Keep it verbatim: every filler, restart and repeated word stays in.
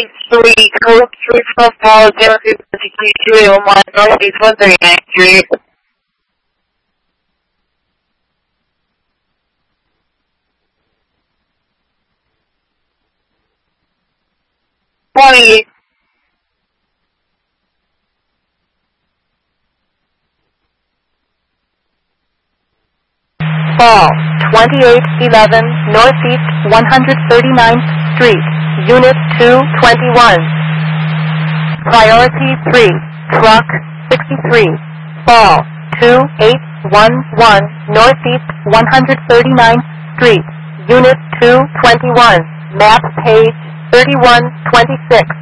three, code three four four zero two three two eight one one, Northeast one three nine Street. twenty. Fall, twenty-eight eleven Northeast one hundred thirty-ninth Street, Unit two twenty-one. Priority three, Truck sixty-three. Fall, two eight one one Northeast one hundred thirty-ninth Street, Unit two twenty-one. Map page thirty-one twenty-six.